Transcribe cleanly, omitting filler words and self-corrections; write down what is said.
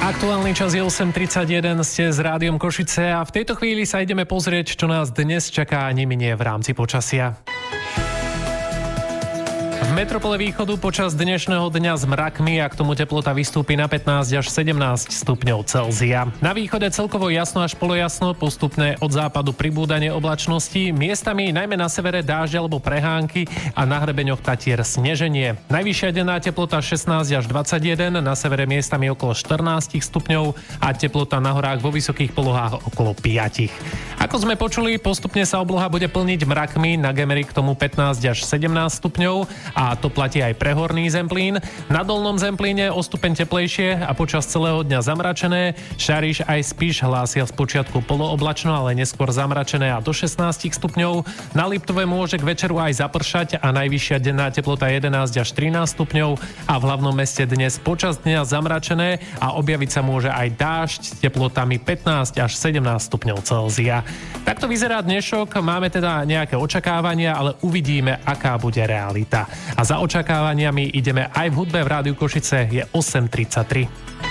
Aktuálny čas je 8:31, ste s Rádiom Košice a v tejto chvíli sa ideme pozrieť, čo nás dnes čaká a neminie v rámci počasia. V metropole východu počas dnešného dňa s mrakmi a k tomu teplota vystúpi na 15 až 17 stupňov Celzia. Na východe celkovo jasno až polojasno, postupné od západu pribúdanie oblačnosti, miestami najmä na severe dážď alebo prehánky a na hrebeňoch Tatier sneženie. Najvyššia denná teplota 16 až 21, na severe miestami okolo 14 stupňov a teplota na horách vo vysokých polohách okolo 5. Ako sme počuli, postupne sa obloha bude plniť mrakmi, na Gemeri k tomu 15 až 17 stupňov a to platí aj pre Horný Zemplín. Na Dolnom Zemplíne o stupeň teplejšie a počas celého dňa zamračené. Šariš aj Spiš hlásia spočiatku polooblačno, ale neskôr zamračené a do 16 stupňov. Na Liptove môže k večeru aj zapršať a najvyššia denná teplota 11 až 13 stupňov a v hlavnom meste dnes počas dňa zamračené a objaviť sa môže aj dážď s teplotami 15 až 17 stupňov Celzia. Takto vyzerá dnešok, máme teda nejaké očakávania, ale uvidíme, aká bude realita. A za očakávaniami ideme aj v hudbe. V Rádiu Košice je 8:33.